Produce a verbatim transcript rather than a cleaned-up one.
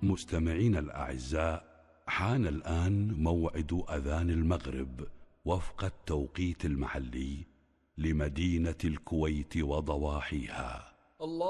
مستمعين الأعزاء، حان الآن موعد أذان المغرب وفق التوقيت المحلي لمدينة الكويت وضواحيها. الله